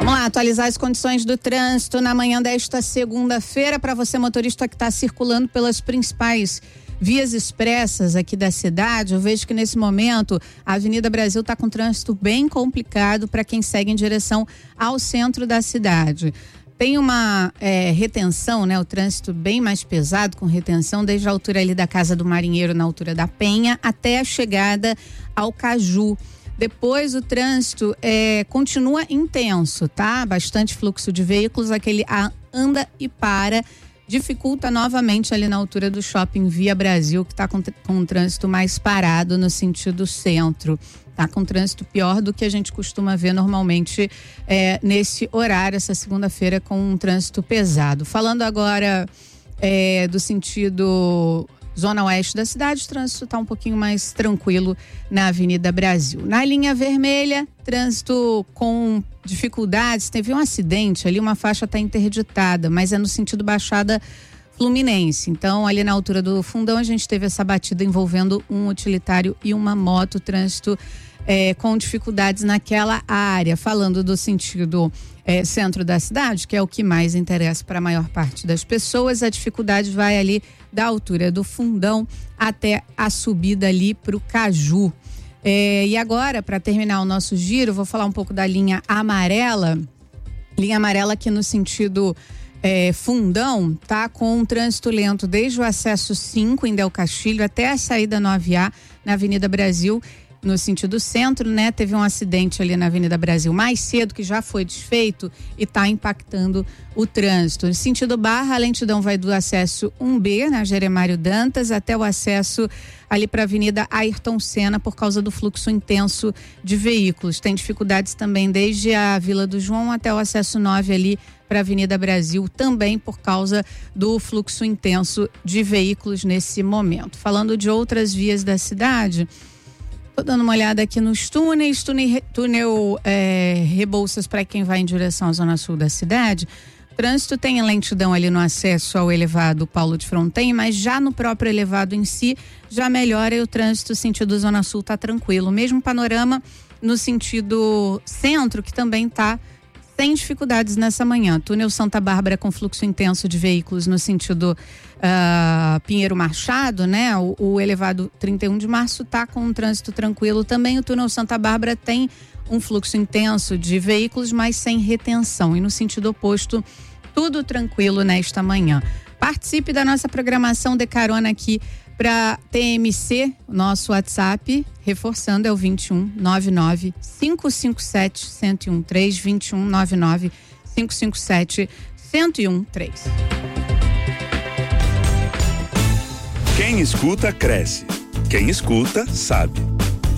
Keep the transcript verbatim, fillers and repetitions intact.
Vamos lá, atualizar as condições do trânsito na manhã desta segunda-feira para você, motorista que está circulando pelas principais vias expressas aqui da cidade. Eu vejo que nesse momento a Avenida Brasil está com trânsito bem complicado para quem segue em direção ao centro da cidade. Tem uma é, retenção, né? O trânsito bem mais pesado, com retenção desde a altura ali da Casa do Marinheiro, na altura da Penha, até a chegada ao Caju. Depois o trânsito é, continua intenso, tá? Bastante fluxo de veículos, aquele a, anda e para, dificulta novamente ali na altura do Shopping Via Brasil, que está com, com um trânsito mais parado no sentido centro. Tá com trânsito pior do que a gente costuma ver normalmente é, nesse horário, essa segunda-feira, com um trânsito pesado. Falando agora é, do sentido Zona Oeste da cidade, o trânsito está um pouquinho mais tranquilo na Avenida Brasil. Na linha vermelha, trânsito com dificuldades. Teve um acidente ali, uma faixa está interditada, mas é no sentido Baixada Fluminense. Então, ali na altura do Fundão, a gente teve essa batida envolvendo um utilitário e uma moto, trânsito é, com dificuldades naquela área. Falando do sentido É, centro da cidade, que é o que mais interessa para a maior parte das pessoas, a dificuldade vai ali da altura do Fundão até a subida ali para o Caju. É, e agora, para terminar o nosso giro, vou falar um pouco da linha amarela. Linha amarela aqui no sentido é, Fundão, tá com um trânsito lento desde o acesso cinco em Del Castilho até a saída nove A na Avenida Brasil, no sentido centro, né? Teve um acidente ali na Avenida Brasil mais cedo, que já foi desfeito e está impactando o trânsito. No sentido Barra, a lentidão vai do acesso um B, na Jeremário Dantas, até o acesso ali para a Avenida Ayrton Senna, por causa do fluxo intenso de veículos. Tem dificuldades também desde a Vila do João até o acesso nove ali para a Avenida Brasil, também por causa do fluxo intenso de veículos nesse momento. Falando de outras vias da cidade, tô dando uma olhada aqui nos túneis, túnel, túnel é, Rebouças para quem vai em direção à zona sul da cidade. O trânsito tem lentidão ali no acesso ao elevado Paulo de Fronten, mas já no próprio elevado em si já melhora e o trânsito sentido zona sul tá tranquilo. Mesmo panorama no sentido centro, que também tá sem dificuldades nessa manhã. Túnel Santa Bárbara com fluxo intenso de veículos no sentido uh, Pinheiro Machado, né? O, o elevado trinta e um de março tá com um trânsito tranquilo. Também o túnel Santa Bárbara tem um fluxo intenso de veículos, mas sem retenção. E no sentido oposto, tudo tranquilo nesta manhã. Participe da nossa programação de carona aqui para T M C, nosso WhatsApp, reforçando, é o vinte e um, nove nove, cinco cinco sete, um zero um três, vinte e um, nove nove, cinco cinco sete, um zero um três. Quem escuta, cresce. Quem escuta, sabe.